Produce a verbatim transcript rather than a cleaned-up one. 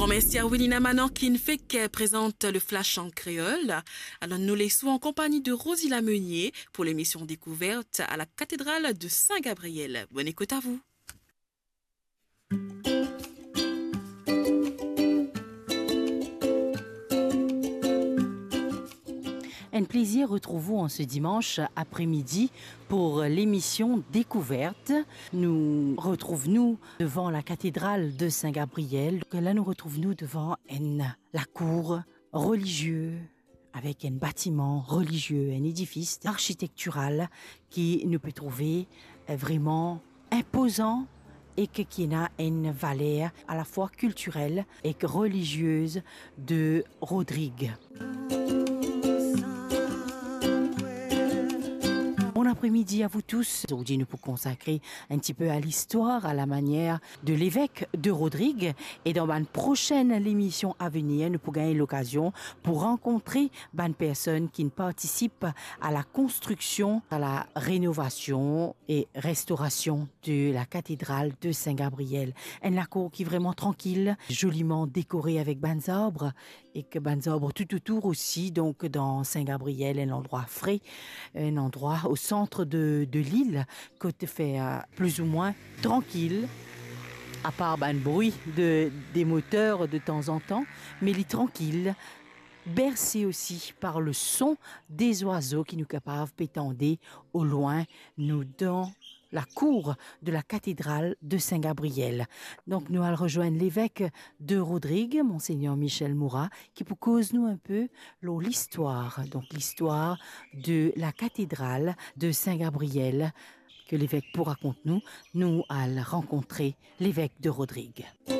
Grand merci à Willina Manorkin fait qui présente le Flash en créole. Alors nous laissons en compagnie de Rosie Lameunier pour l'émission Découverte à la cathédrale de Saint-Gabriel. Bonne écoute à vous. Un plaisir retrouvons en ce dimanche après-midi pour l'émission Découverte. Nous retrouvons-nous devant la cathédrale de Saint-Gabriel. Là, nous retrouvons-nous devant une, la cour religieuse avec un bâtiment religieux, un édifice architectural qui nous peut trouver vraiment imposant et qui a une valeur à la fois culturelle et religieuse de Rodrigue. Bon après-midi à vous tous. Aujourd'hui, nous pouvons consacrer un petit peu à l'histoire, à la manière de l'évêque de Rodrigue. Et dans une prochaine émission à venir, nous pourrons gagner l'occasion pour rencontrer une personne qui participe à la construction, à la rénovation et restauration de la cathédrale de Saint-Gabriel. Un cour qui est vraiment tranquille, joliment décoré avec des arbres et que des arbres tout autour aussi. Donc dans Saint-Gabriel, un endroit frais, un endroit au centre de, de l'île, côté fait euh, plus ou moins tranquille, à part ben, le bruit de, des moteurs de temps en temps, mais il est tranquille, bercé aussi par le son des oiseaux qui nous capables pétender au loin, nous dans la cour de la cathédrale de Saint-Gabriel. Donc nous allons rejoindre l'évêque de Rodrigue, Monseigneur Michel Mourat, qui pour cause nous un peu l'histoire, donc l'histoire de la cathédrale de Saint-Gabriel que l'évêque pour raconte nous, nous allons rencontrer l'évêque de Rodrigue.